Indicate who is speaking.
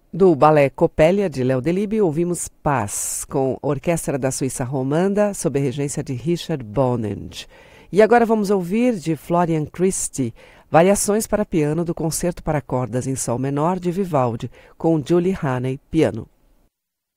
Speaker 1: Do balé Coppelia, de Léo Delibes, ouvimos Paz, com a Orquestra da Suíça Romanda, sob a regência de Richard Bonnet. E agora vamos ouvir, de Florian Christie, variações para piano do Concerto para Cordas em Sol Menor, de Vivaldi, com Julie Haney, piano.